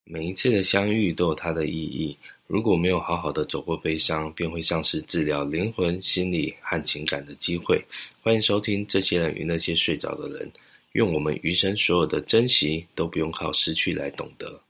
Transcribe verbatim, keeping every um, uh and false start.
每一次的相遇都有它的意义，如果没有好好的走过悲伤，便会丧失治疗灵魂、心理和情感的机会。欢迎收听这些人与那些睡着的人，愿我们余生所有的珍惜都不用靠失去来懂得。